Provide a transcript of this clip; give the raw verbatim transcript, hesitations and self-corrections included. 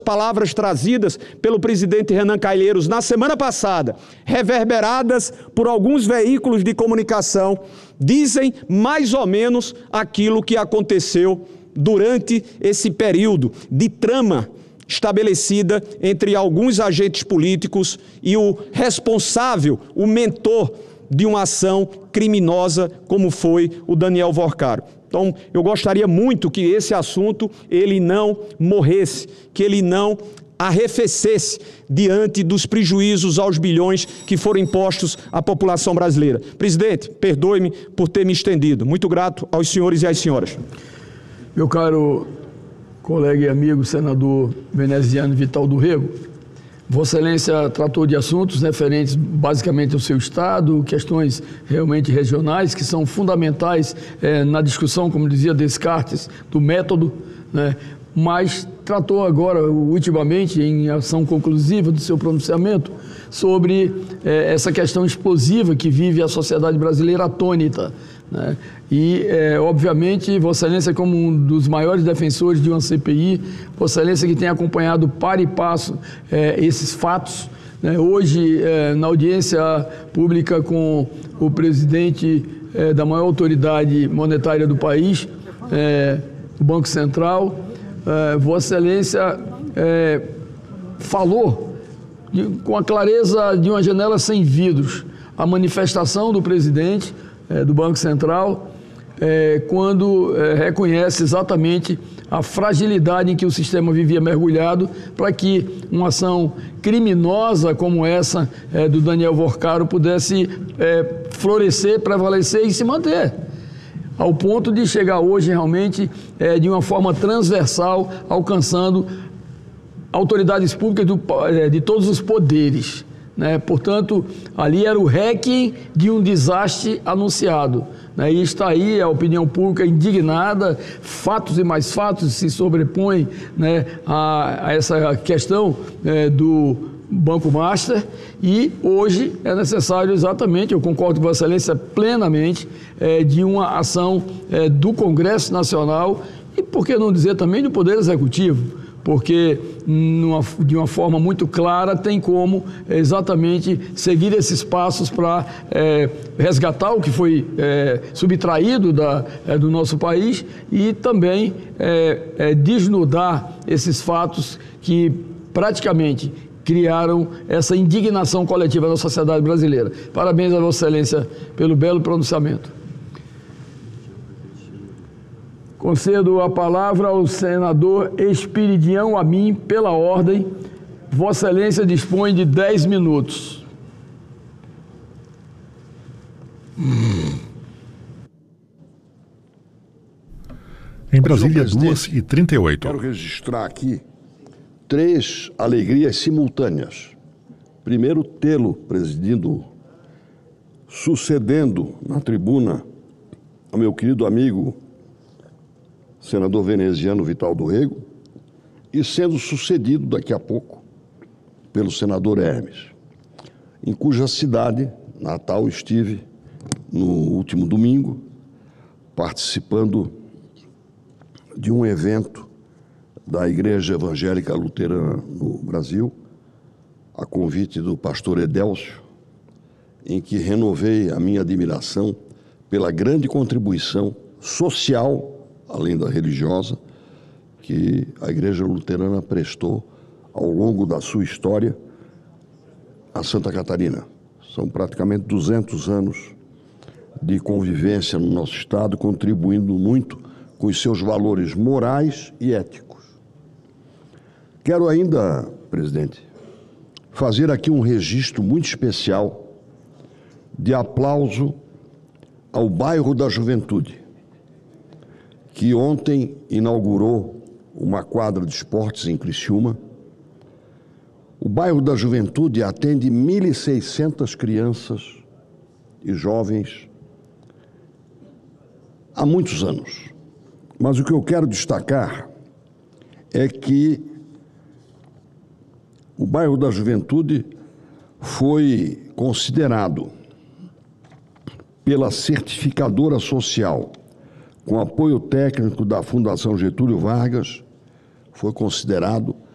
Palavras trazidas pelo presidente Renan Calheiros na semana passada, reverberadas por alguns veículos de comunicação, dizem mais ou menos aquilo que aconteceu durante esse período de trama estabelecida entre alguns agentes políticos e o responsável, o mentor de uma ação criminosa como foi o Daniel Vorcaro. Então, eu gostaria muito que esse assunto ele não morresse, que ele não arrefecesse diante dos prejuízos aos bilhões que foram impostos à população brasileira. Presidente, perdoe-me por ter me estendido. Muito grato aos senhores e às senhoras. Meu caro colega e amigo senador Veneziano Vital do Rego, Vossa Excelência tratou de assuntos referentes basicamente ao seu Estado, questões realmente regionais que são fundamentais eh, na discussão, como dizia Descartes, do método, né? Mas tratou agora, ultimamente, em ação conclusiva do seu pronunciamento, sobre eh, essa questão explosiva que vive a sociedade brasileira atônita, né? E, eh, obviamente, Vossa Excelência, como um dos maiores defensores de uma C P I, Vossa Excelência que tem acompanhado para e passo eh, esses fatos, né? Hoje, eh, na audiência pública com o presidente eh, da maior autoridade monetária do país, eh, o Banco Central, eh, Vossa Excelência eh, falou de, com a clareza de uma janela sem vidros a manifestação do presidente eh, do Banco Central, É, quando é, reconhece exatamente a fragilidade em que o sistema vivia mergulhado para que uma ação criminosa como essa é, do Daniel Vorcaro pudesse é, florescer, prevalecer e se manter, ao ponto de chegar hoje realmente é, de uma forma transversal, alcançando autoridades públicas do, é, de todos os poderes, né? Portanto, ali era o requiem de um desastre anunciado. E está aí a opinião pública indignada, fatos e mais fatos se sobrepõem, né, a, a essa questão é, do Banco Master, e hoje é necessário exatamente, eu concordo com Vossa Excelência plenamente, é, de uma ação é, do Congresso Nacional e, por que não dizer, também do Poder Executivo, porque numa, de uma forma muito clara tem como é, exatamente seguir esses passos para é, resgatar o que foi é, subtraído da, é, do nosso país e também é, é, desnudar esses fatos que praticamente criaram essa indignação coletiva na sociedade brasileira. Parabéns a Vossa Excelência pelo belo pronunciamento. Concedo a palavra ao senador Espiridião Amin, pela ordem. Vossa Excelência dispõe de dez minutos. Em Brasília, duas e trinta e oito. Quero registrar aqui três alegrias simultâneas. Primeiro, tê-lo presidindo, sucedendo na tribuna ao meu querido amigo senador Veneziano Vital do Rego, e sendo sucedido daqui a pouco pelo senador Hermes, em cuja cidade natal estive no último domingo, participando de um evento da Igreja Evangélica Luterana no Brasil, a convite do pastor Edélcio, em que renovei a minha admiração pela grande contribuição social, além da religiosa, que a Igreja Luterana prestou ao longo da sua história a Santa Catarina. São praticamente duzentos anos de convivência no nosso Estado, contribuindo muito com os seus valores morais e éticos. Quero ainda, presidente, fazer aqui um registro muito especial de aplauso ao bairro da Juventude, que ontem inaugurou uma quadra de esportes em Criciúma. O bairro da Juventude atende mil e seiscentas crianças e jovens há muitos anos. Mas o que eu quero destacar é que o bairro da Juventude foi considerado pela certificadora social, com apoio técnico da Fundação Getúlio Vargas, foi considerado